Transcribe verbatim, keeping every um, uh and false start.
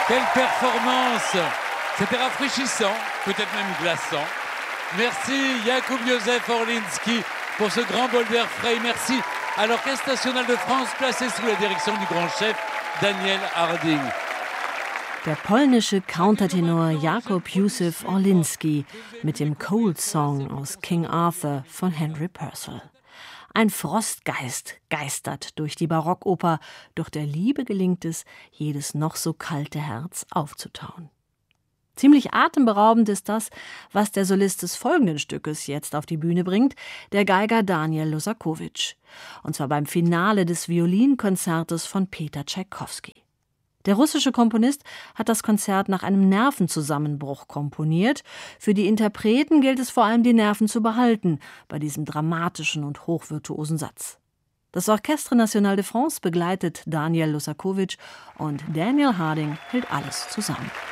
Quelle performance! C'était rafraîchissant, peut-être même glaçant. Merci Jakub Józef Orliński pour ce grand bol d'air frais. Merci à l'Orchestre national de France, placé sous la direction du grand chef Daniel Harding. Der polnische Countertenor Jakub Józef Orliński mit dem Cold Song aus King Arthur von Henry Purcell. Ein Frostgeist geistert durch die Barockoper, doch der Liebe gelingt es, jedes noch so kalte Herz aufzutauen. Ziemlich atemberaubend ist das, was der Solist des folgenden Stückes jetzt auf die Bühne bringt, der Geiger Daniel Losakowitsch. Und zwar beim Finale des Violinkonzertes von Peter Tschaikowski. Der russische Komponist hat das Konzert nach einem Nervenzusammenbruch komponiert. Für die Interpreten gilt es vor allem, die Nerven zu behalten bei diesem dramatischen und hochvirtuosen Satz. Das Orchestre National de France begleitet Daniel Losakowitsch und Daniel Harding hält alles zusammen.